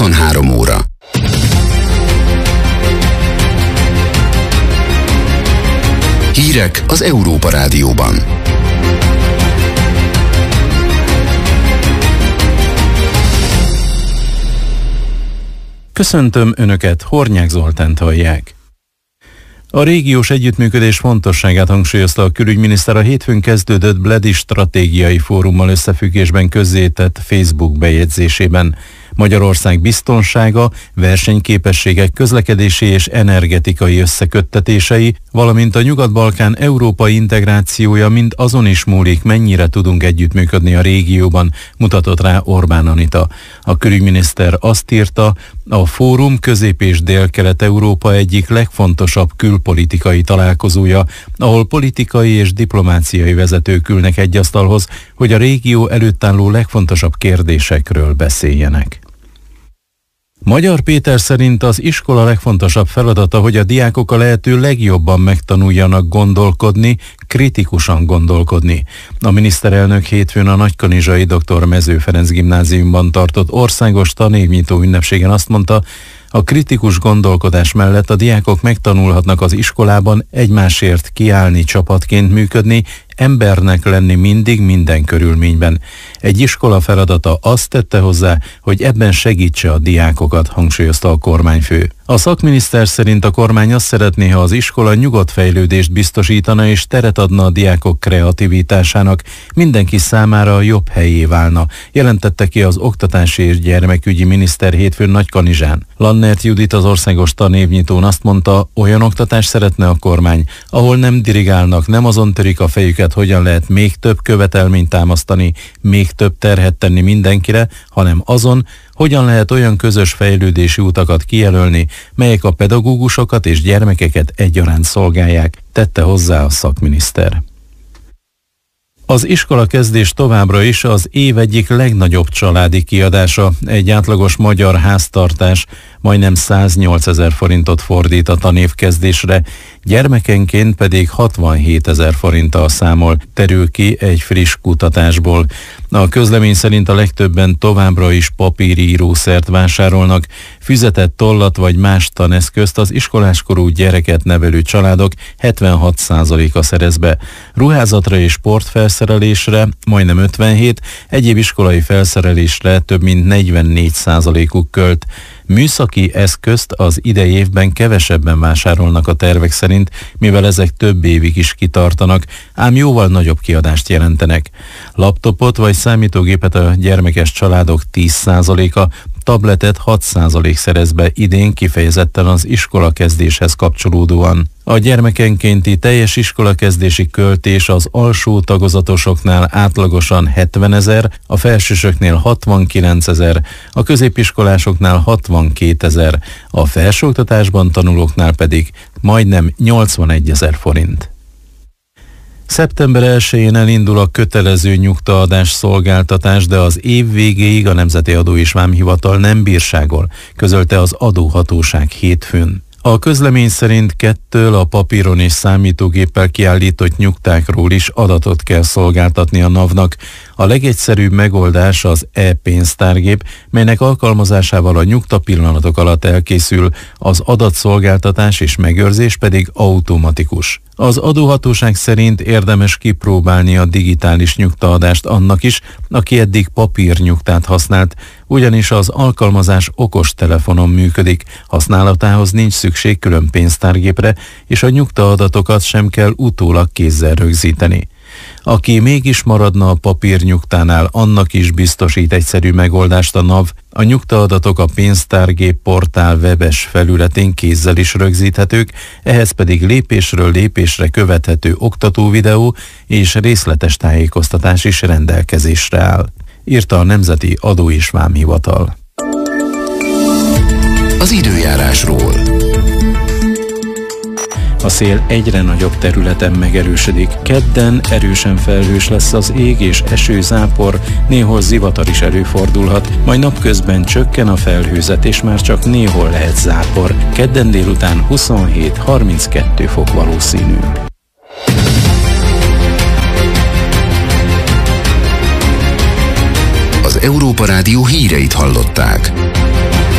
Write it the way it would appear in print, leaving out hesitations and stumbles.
23 óra. Hírek az Európa Rádióban. Köszöntöm Önöket, Hornyák Zoltánt hallják. A régiós együttműködés fontosságát hangsúlyozta a külügyminiszter a hétfőn kezdődött Bledi stratégiai fórummal összefüggésben közzétett Facebook bejegyzésében. Magyarország biztonsága, versenyképességek, közlekedési és energetikai összeköttetései, valamint a Nyugat-Balkán európai integrációja mind azon is múlik, mennyire tudunk együttműködni a régióban, mutatott rá Orbán Anita. A külügyminiszter azt írta, a fórum Közép- és Dél-Kelet-Európa egyik legfontosabb külpolitikai találkozója, ahol politikai és diplomáciai vezetők ülnek egy asztalhoz, hogy a régió előtt álló legfontosabb kérdésekről beszéljenek. Magyar Péter szerint az iskola legfontosabb feladata, hogy a diákok a lehető legjobban megtanuljanak gondolkodni, kritikusan gondolkodni. A miniszterelnök hétfőn a Nagykanizsai Dr. Mező Ferenc gimnáziumban tartott országos tanévnyitó ünnepségen azt mondta, a kritikus gondolkodás mellett a diákok megtanulhatnak az iskolában egymásért kiállni, csapatként működni, embernek lenni mindig, minden körülményben. Egy iskola feladata azt tette hozzá, hogy ebben segítse a diákokat, hangsúlyozta a kormányfő. A szakminiszter szerint a kormány azt szeretné, ha az iskola nyugodt fejlődést biztosítana és teret adna a diákok kreativitásának, mindenki számára jobb helyé válna, jelentette ki az oktatási és gyermekügyi miniszter hétfőn Nagykanizsán. Lannert Judit az országos tanévnyitón azt mondta, olyan oktatást szeretne a kormány, ahol nem dirigálnak, nem azon törik a fejüket, hogyan lehet még több követelményt támasztani, még több terhet tenni mindenkire, hanem azon, hogyan lehet olyan közös fejlődési utakat kijelölni, melyek a pedagógusokat és gyermekeket egyaránt szolgálják, tette hozzá a szakminiszter. Az iskolakezdés továbbra is az év egyik legnagyobb családi kiadása. Egy átlagos magyar háztartás majdnem 108 000 forintot fordít a tanévkezdésre, gyermekenként pedig 67 000 forinttal számol, terül ki egy friss kutatásból. A közlemény szerint a legtöbben továbbra is papírírószert vásárolnak, füzetet, tollat vagy más taneszközt az iskoláskorú gyereket nevelő családok 76%-a szerez be. Ruházatra és sportfelszerelésre majdnem 57, egyéb iskolai felszerelésre több mint 44%-uk költ. Műszaki eszközt az idei évben kevesebben vásárolnak a tervek szerint, mivel ezek több évig is kitartanak, ám jóval nagyobb kiadást jelentenek. Laptopot vagy számítógépet a gyermekes családok 10%-a, tabletet 6% szerez be idén kifejezetten az iskolakezdéshez kapcsolódóan. A gyermekenkénti teljes iskolakezdési költés az alsó tagozatosoknál átlagosan 70 000, a felsősöknél 69 000, a középiskolásoknál 62 000, a felsőoktatásban tanulóknál pedig majdnem 81 000 forint. Szeptember 1-én elindul a kötelező nyugtaadás szolgáltatás, de az év végéig a Nemzeti Adó és Vámhivatal nem bírságol, közölte az adóhatóság hétfőn. A közlemény szerint 2 a papíron és számítógéppel kiállított nyugtákról is adatot kell szolgáltatni a NAV-nak. A legegyszerűbb megoldás az e-pénztárgép, melynek alkalmazásával a nyugta pillanatok alatt elkészül, az adatszolgáltatás és megőrzés pedig automatikus. Az adóhatóság szerint érdemes kipróbálni a digitális nyugtaadást annak is, aki eddig papírnyugtát használt, ugyanis az alkalmazás okostelefonon működik, használatához nincs szükség külön pénztárgépre, és a nyugtaadatokat sem kell utólag kézzel rögzíteni. Aki mégis maradna a papírnyugtánál, annak is biztosít egyszerű megoldást a NAV. A nyugtaadatok a pénztárgép portál webes felületén kézzel is rögzíthetők, ehhez pedig lépésről lépésre követhető oktatóvideó és részletes tájékoztatás is rendelkezésre áll, írta a Nemzeti Adó és Vámhivatal. Az időjárásról. A szél egyre nagyobb területen megerősödik. Kedden erősen felhős lesz az ég és esőzápor, néhol zivatar is előfordulhat, majd napközben csökken a felhőzet és már csak néhol lehet zápor. Kedden délután 27-32 fok valószínű. Az Európa Rádió híreit hallották.